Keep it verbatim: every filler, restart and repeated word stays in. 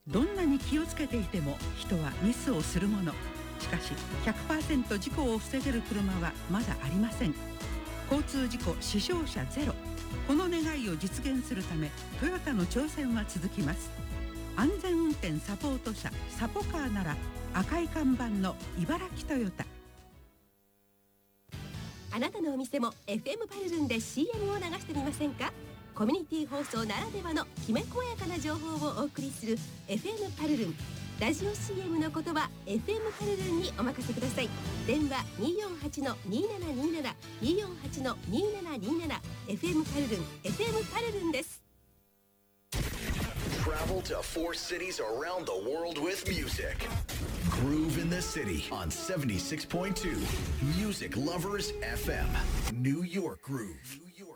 どんなに気をつけていても人はミスをするもの。しかし ひゃくパーセント 事故を防げる車はまだありません。交通事故死傷者ゼロ、この願いを実現するためトヨタの挑戦は続きます。安全運転サポート車サポカーなら赤い看板の茨城トヨタ。 あなたのお店も エフエム パルルンで シーエム を流してみませんか。コミュニティ放送ならではのきめ細やかな情報をお送りする エフエム パルルン。ラジオ シーエム のことは エフエム パルルンにお任せください。電話 にーよんはちのにーななにーなな にーよんはちのにーななにーなな エフエム パルルン エフエム パルルンです。 Travel to four cities around the world with music. Groove in the City on seventy-six point two Music Lovers エフエム New York Groove.